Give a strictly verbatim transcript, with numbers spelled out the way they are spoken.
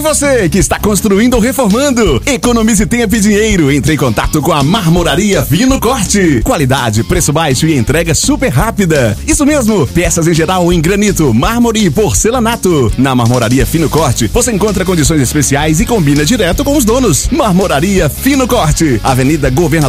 você que está construindo ou reformando, economize tempo e dinheiro. Entre em contato com a Marmoraria Fino Corte. Qualidade, preço baixo e entrega super rápida. Isso mesmo, peças em geral em granito, mármore e porcelanato. Na Marmoraria Fino Corte, você encontra condições especiais e combina direto com os donos. Marmoraria Fino Corte, Avenida Governador